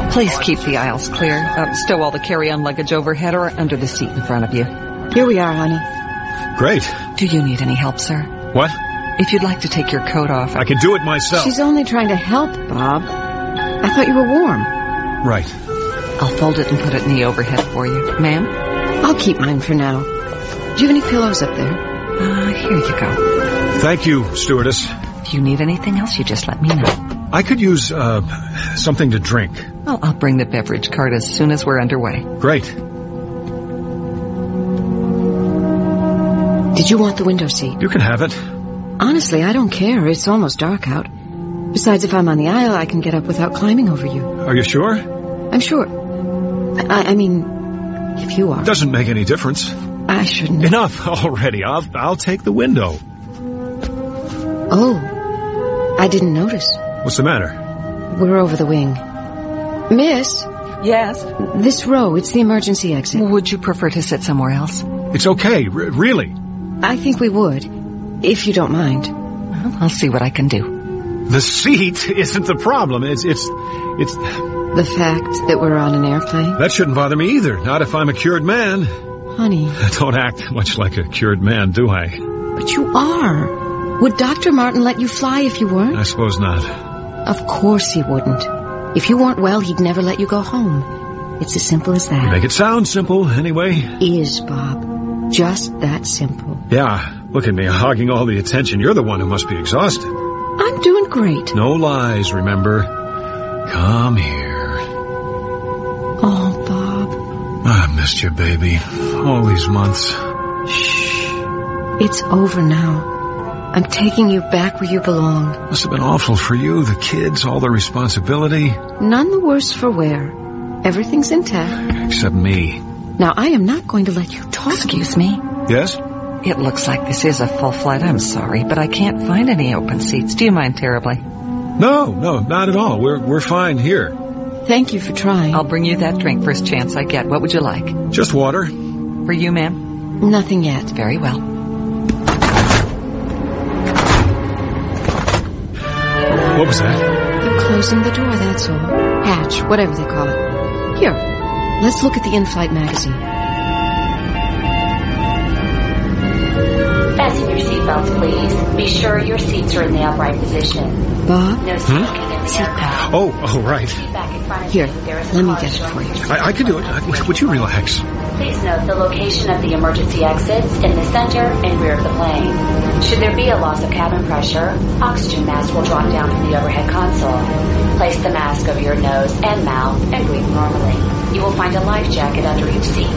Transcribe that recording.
Please keep the aisles clear. Stow all the carry-on luggage overhead or under the seat in front of you. Here we are, honey. Great. Do you need any help, sir? What? If you'd like to take your coat off... I can do it myself. She's only trying to help, Bob. I thought you were warm. Right. I'll fold it and put it in the overhead for you. Ma'am? I'll keep mine for now. Do you have any pillows up there? Here you go. Thank you, stewardess. If you need anything else, you just let me know. I could use, something to drink. Well, I'll bring the beverage cart as soon as we're underway. Great. Did you want the window seat? You can have it. Honestly, I don't care. It's almost dark out. Besides, if I'm on the aisle, I can get up without climbing over you. Are you sure? I'm sure. I mean, if you are. Doesn't make any difference. I shouldn't. Enough already. I'll take the window. Oh, I didn't notice. What's the matter? We're over the wing. Miss? Yes? This row, it's the emergency exit. Would you prefer to sit somewhere else? It's okay, really. I think we would, if you don't mind. Well, I'll see what I can do. The seat isn't the problem. It's... The fact that we're on an airplane? That shouldn't bother me either. Not if I'm a cured man. Honey. I don't act much like a cured man, do I? But you are. Would Dr. Martin let you fly if you weren't? I suppose not. Of course he wouldn't. If you weren't well, he'd never let you go home. It's as simple as that. You make it sound simple, anyway. Is, Bob. Just that simple. Yeah, look at me, hogging all the attention. You're the one who must be exhausted. I'm doing great. No lies, remember. Come here. Oh, Bob. I missed you, baby. All these months. Shh. It's over now. I'm taking you back where you belong. Must have been awful for you, the kids, all the responsibility. None the worse for wear. Everything's intact. Except me. Now, I am not going to let you talk. Excuse me? Yes? It looks like this is a full flight. I'm sorry, but I can't find any open seats. Do you mind terribly? No, not at all. We're fine here. Thank you for trying. I'll bring you that drink first chance I get. What would you like? Just water. For you, ma'am? Nothing yet. Very well. What was that? They're closing the door, that's all. Hatch, whatever they call it. Here, let's look at the in-flight magazine. Fasten your seatbelts, please. Be sure your seats are in the upright position. Bob? No smoking in the aircraft. Oh, right. Back in front of Here, you, there is a let me car get it showing for you. I can do it. Would you relax? Please note the location of the emergency exits in the center and rear of the plane. Should there be a loss of cabin pressure, oxygen mask will drop down from the overhead console. Place the mask over your nose and mouth and breathe normally. You will find a life jacket under each seat.